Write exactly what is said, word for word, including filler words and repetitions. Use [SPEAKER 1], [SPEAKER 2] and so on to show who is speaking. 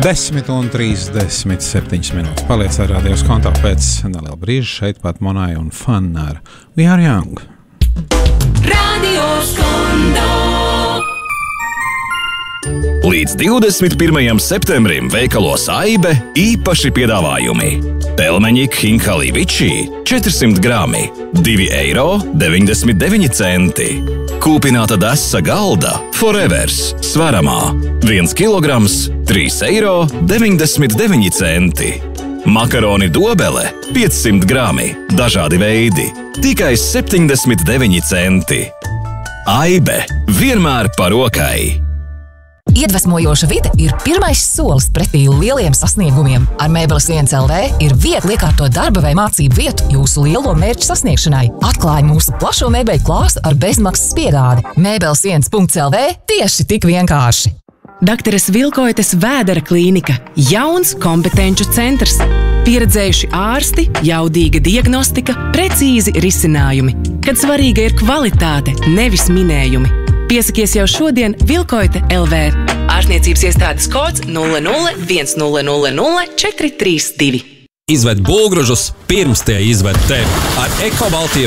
[SPEAKER 1] desmit un trīsdesmit septiņas minūtes. Paliec ar radios kontā pēc neliela brīža. Šeit pat Monai un Fun ar We Are Young.
[SPEAKER 2] Radios Kontā.
[SPEAKER 3] Līdz divdesmit pirmajam septembrim veikalos Aibe īpaši piedāvājumi. Pelmeņi Khinkali Vici četrsimt grami, divi eiro deviņdesmit deviņi centi. Kūpināta desa galda Forevers svaramā, viens kilograms, trīs eiro deviņdesmit deviņi centi. Makaroni dobele piecsimt grami, dažādi veidi, tikai septiņdesmit deviņi centi. Aibe vienmēr par rokai.
[SPEAKER 4] Iedvesmojoša vide ir pirmais solis pretī lieliem sasniegumiem. Ar Mēbeles viens L V ir viegli iekārtot darba vai mācību vietu jūsu lielo mērķu sasniegšanai. Atklāj mūsu plašo mēbeļu klāstu ar bezmaksas piegādi. Mēbeles viens L V tieši tik vienkārši.
[SPEAKER 5] Dakteres Vilkoites Vēdera klīnika. Jauns kompetenču centrs. Pieredzējuši ārsti, jaudīga diagnostika, precīzi risinājumi. Kad svarīga ir kvalitāte, nevis minējumi. Piesakies jau šodien Vilkoite L V. Ārstniecības iestādes kods nulle nulle viens nulle nulle nulle četri trīs divi.
[SPEAKER 6] Izved bulgružus, pirms tie izved tevi. Ar Eko Baltiju